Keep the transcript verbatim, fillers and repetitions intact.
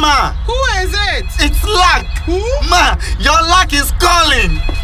Ma, Who is it? it's luck. Who? Ma, your luck is calling.